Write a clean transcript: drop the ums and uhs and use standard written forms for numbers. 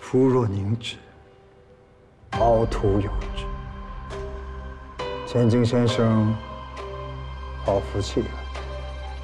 夫若凝脂，凹凸有致。千金先生，好福气啊！